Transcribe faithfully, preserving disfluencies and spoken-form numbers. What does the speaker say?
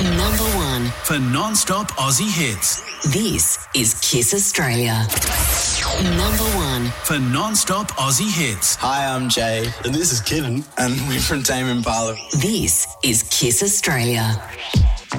Number one. For non-stop Aussie hits. This is Kiss Australia. Number one. For non-stop Aussie hits. Hi, I'm Jay. And this is Kitten. And we're from Tame Impala. This is Kiss Australia.